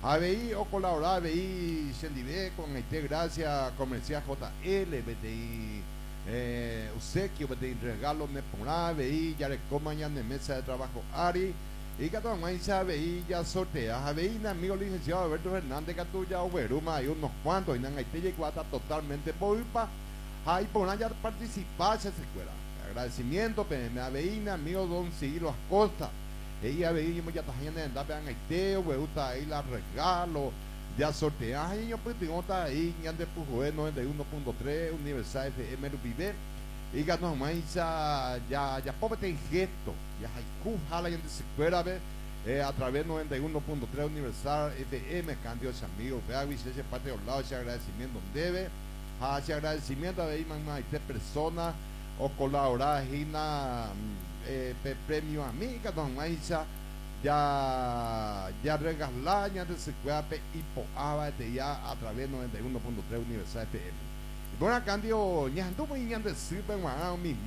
ABI o colaborar ABI Sendive con Gracia Comercial JL, BTI Usequio, BTI Regalo Nepona, ABI ya le coman de mesa de trabajo Ari. Y que todo más ABI ya sortea, ABI amigo licenciado Alberto Fernández Catuya Oberuma, hay unos cuantos y Haití cuata totalmente polpa. Ahí por allá participar se escuela. Agradecimiento, PM ABI, amigo Don Siglo Acosta. Ella veía ya tajando en Dapean Aiteo, gusta ahí la regalo, ya sortea. Y yo pues tengo ahí, ya de Pujue 91.3, Universal FM Vive. Y que no más ya pobre en gesto, ya haiku jala y en escuela a través de 91.3 Universal FM, candios amigos, vea ese parte de los lados, ese agradecimiento debe, ese agradecimiento de ahí más de personas o colaborar en premio amiga, don Maisa ya regalar ya de escuela y poaba ya a través de 91.3 Universal FM. Bueno, cambio, ya anduvo y ya de sirve mi